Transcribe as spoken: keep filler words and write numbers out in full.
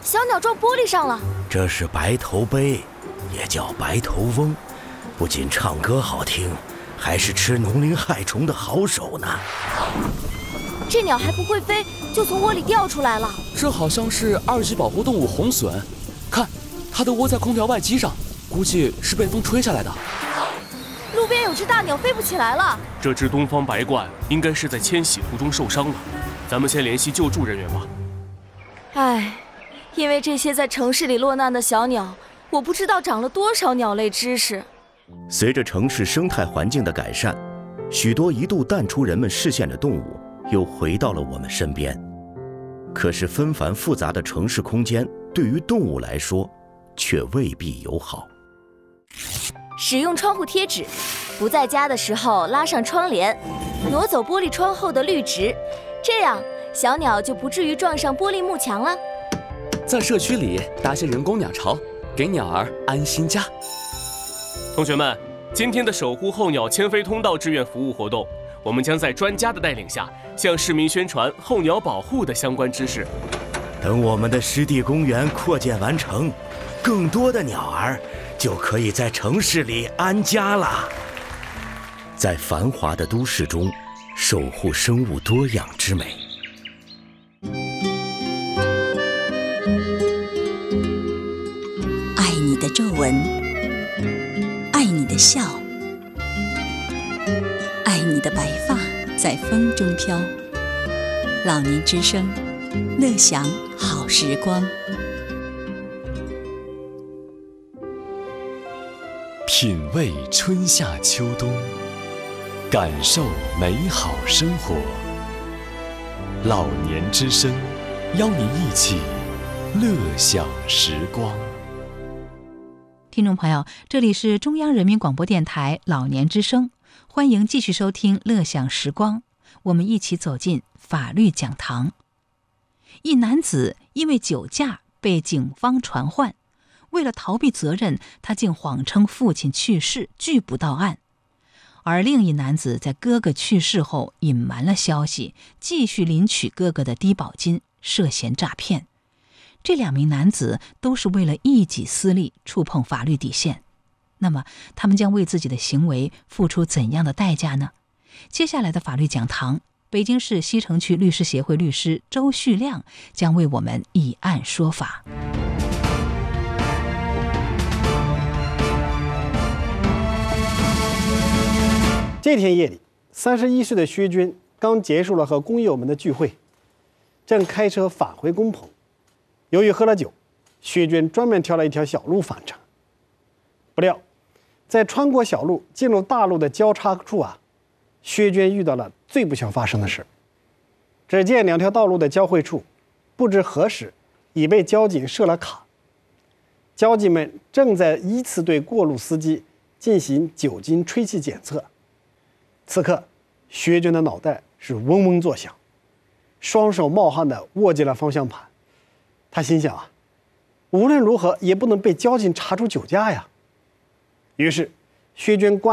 小鸟撞玻璃上了。 这是白头鹎，也叫白头翁，不仅唱歌好听，还是吃农林害虫的好手呢。 这鸟还不会飞，就从窝里掉出来了。 这好像是二级保护动物红隼，看，它都窝在空调外机上，估计是被风吹下来的。 路边有只大鸟飞不起来了。 这只东方白鹳应该是在迁徙途中受伤了，咱们先联系救助人员吧。 唉，因为这些在城市里落难的小鸟，我不知道长了多少鸟类知识。 随着城市生态环境的改善，许多一度淡出人们视线的动物又回到了我们身边。可是纷繁复杂的城市空间对于动物来说却未必友好。 使用窗户贴纸，不在家的时候拉上窗帘，挪走玻璃窗后的绿植，这样小鸟就不至于撞上玻璃幕墙了。 在社区里搭些人工鸟巢，给鸟儿安心家。 同学们，今天的守护候鸟迁飞通道志愿服务活动，我们将在专家的带领下，向市民宣传候鸟保护的相关知识。 等我们的湿地公园扩建完成，更多的鸟儿就可以在城市里安家了。在繁华的都市中，守护生物多样之美。 爱你的皱纹，爱你的笑，爱你的白发在风中飘。老年之声，乐享好时光。 品味春夏秋冬，感受美好生活。老年之声，邀您一起乐享时光。 听众朋友，这里是中央人民广播电台老年之声，欢迎继续收听乐享时光，我们一起走进法律讲堂。一男子因为酒驾被警方传唤，为了逃避责任，他竟谎称父亲去世，拒不到案。而另一男子在哥哥去世后隐瞒了消息，继续领取哥哥的低保金，涉嫌诈骗。这两名男子都是为了一己私利触碰法律底线，那么他们将为自己的行为付出怎样的代价呢？接下来的法律讲堂，北京市西城区律师协会律师周旭亮将为我们以案说法。 这天夜里，三十一岁的薛军刚结束了和工友们的聚会，正开车返回工棚。由于喝了酒，薛军专门挑了一条小路返程。不料，在穿过小路进入大路的交叉处啊，薛军遇到了最不想发生的事。只见两条道路的交汇处，不知何时已被交警设了卡。交警们正在依次对过路司机进行酒精吹气检测。此刻，薛军的脑袋是嗡嗡作响，双手冒汗地握紧了方向盘。他心想啊，无论如何也不能被交警查出酒驾呀。于是，薛军关